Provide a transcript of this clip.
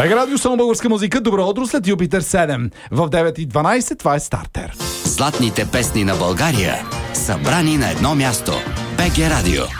БГ Радио, само българска музика. Добро утро след Юпитер 7. В 9:12 това е стартер. Златните песни на България, събрани на едно място. БГ Радио.